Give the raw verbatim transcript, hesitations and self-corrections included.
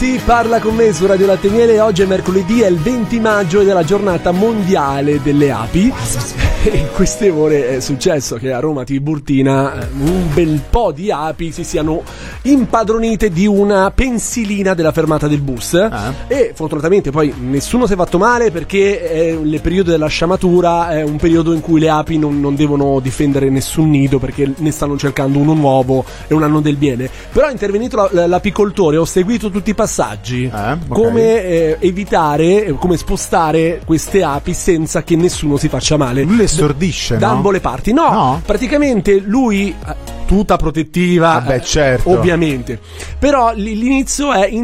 benvenuti, parla con me su Radio Latte e Miele. Oggi è mercoledì, è il venti maggio ed è la giornata mondiale delle api. E in queste ore è successo che a Roma Tiburtina un bel po' di api si siano impadronite di una pensilina della fermata del bus. Ah. E fortunatamente poi nessuno si è fatto male, perché è il periodo della sciamatura, è un periodo in cui le api non, non devono difendere nessun nido, perché ne stanno cercando uno nuovo e un anno del bene. Però è intervenuto la, l'apicoltore, ho seguito tutti i passaggi, eh, okay. come eh, evitare, come spostare queste api senza che nessuno si faccia male. Lui le stordisce, da no? ambo le parti. No, no, praticamente lui, tuta protettiva, ah beh, certo. ovviamente, però l'inizio è